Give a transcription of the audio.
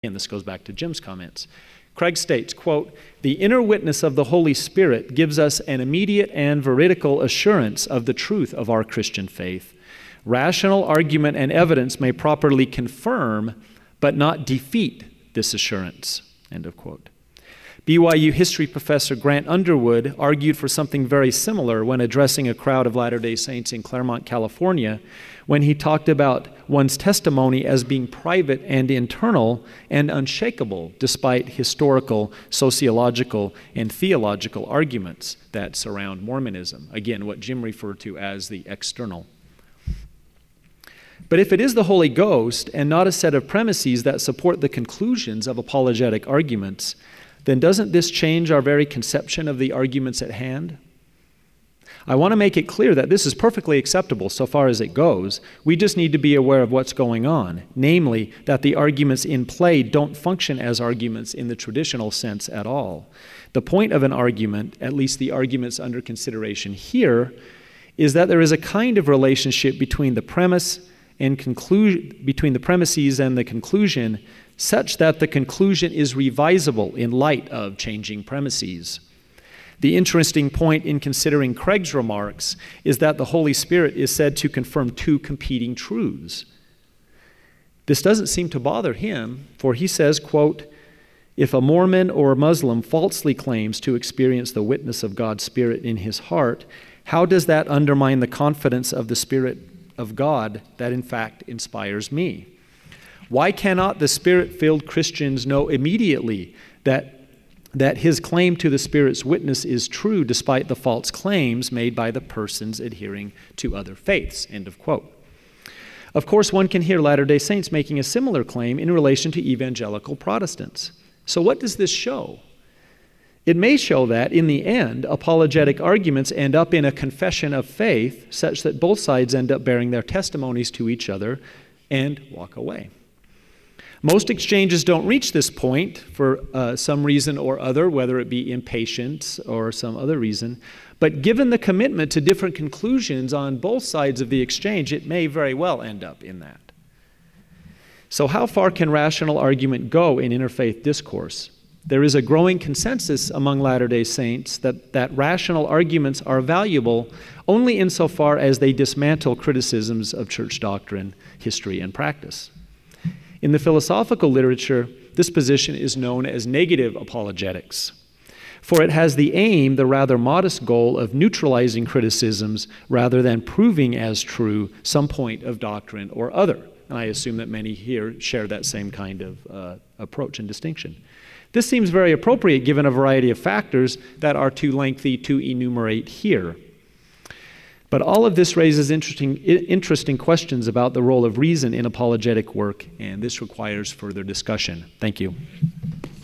And this goes back to Jim's comments. Craig states, quote, "The inner witness of the Holy Spirit gives us an immediate and veridical assurance of the truth of our Christian faith. Rational argument and evidence may properly confirm, but not defeat this assurance," end of quote. BYU history professor Grant Underwood argued for something very similar when addressing a crowd of Latter-day Saints in Claremont, California, when he talked about one's testimony as being private and internal and unshakable despite historical, sociological, and theological arguments that surround Mormonism. Again, what Jim referred to as the external. But if it is the Holy Ghost and not a set of premises that support the conclusions of apologetic arguments, then doesn't this change our very conception of the arguments at hand? I want to make it clear that this is perfectly acceptable so far as it goes. We just need to be aware of what's going on, namely that the arguments in play don't function as arguments in the traditional sense at all. The point of an argument, at least the arguments under consideration here, is that there is a kind of relationship between the premise and between the premises and the conclusion, such that the conclusion is revisable in light of changing premises. The interesting point in considering Craig's remarks is that the Holy Spirit is said to confirm two competing truths. This doesn't seem to bother him, for he says, quote, "If a Mormon or a Muslim falsely claims to experience the witness of God's Spirit in his heart, how does that undermine the confidence of the Spirit of God that in fact inspires me? Why cannot the Spirit-filled Christians know immediately that his claim to the Spirit's witness is true despite the false claims made by the persons adhering to other faiths?" End of quote. Of course, one can hear Latter-day Saints making a similar claim in relation to evangelical Protestants. So what does this show? It may show that, in the end, apologetic arguments end up in a confession of faith such that both sides end up bearing their testimonies to each other and walk away. Most exchanges don't reach this point for some reason or other, whether it be impatience or some other reason. But given the commitment to different conclusions on both sides of the exchange, it may very well end up in that. So how far can rational argument go in interfaith discourse? There is a growing consensus among Latter-day Saints that rational arguments are valuable only insofar as they dismantle criticisms of church doctrine, history, and practice. In the philosophical literature, this position is known as negative apologetics, for it has the aim, the rather modest goal, of neutralizing criticisms rather than proving as true some point of doctrine or other. And I assume that many here share that same kind of approach and distinction. This seems very appropriate given a variety of factors that are too lengthy to enumerate here. But all of this raises interesting questions about the role of reason in apologetic work, and this requires further discussion. Thank you.